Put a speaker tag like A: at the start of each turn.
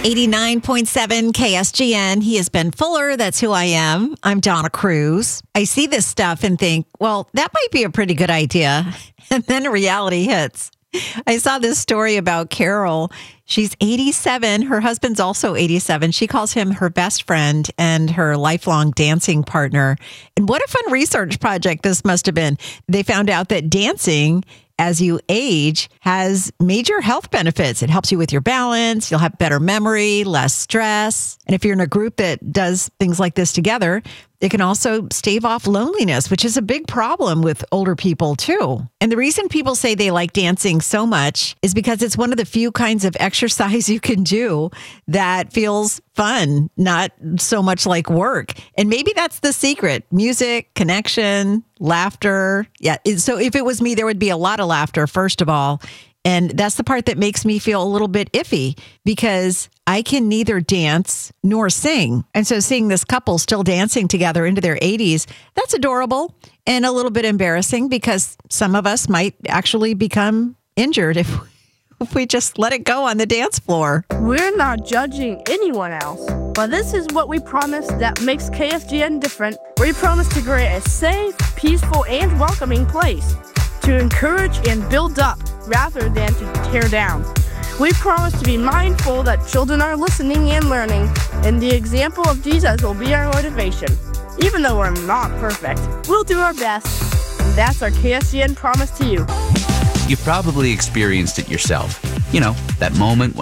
A: 89.7 KSGN. He is Ben Fuller. That's who I am. I'm Donna Cruz. I see this stuff and think, well, that might be a pretty good idea. And then reality hits. I saw this story about Carol. She's 87. Her husband's also 87. She calls him her best friend and her lifelong dancing partner. And what a fun research project this must have been. They found out that dancing as you age has major health benefits. It helps you with your balance. You'll have better memory, less stress. And if you're in a group that does things like this together, it can also stave off loneliness, which is a big problem with older people too. And the reason people say they like dancing so much is because it's one of the few kinds of exercise you can do that feels fun, not so much like work. And maybe that's the secret. Music, connection, laughter. Yeah. So if it was me, there would be a lot of laughter, first of all. And that's the part that makes me feel a little bit iffy because I can neither dance nor sing. And so seeing this couple still dancing together into their 80s, that's adorable and a little bit embarrassing because some of us might actually become injured if we just let it go on the dance floor.
B: We're not judging anyone else, but this is what we promise that makes KSGN different. We promise to create a safe, peaceful, and welcoming place to encourage and build up rather than to tear down. We promise to be mindful that children are listening and learning, and the example of Jesus will be our motivation. Even though we're not perfect, we'll do our best. And that's our KSGN promise to you.
C: You've probably experienced it yourself. You know, that moment when